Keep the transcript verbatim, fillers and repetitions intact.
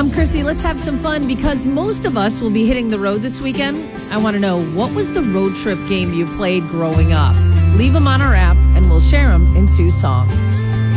I'm Chrissy. Let's have some fun because most of us will be hitting the road this weekend. I want to know, what was the road trip game you played growing up? Leave them on our app and we'll share them in two songs.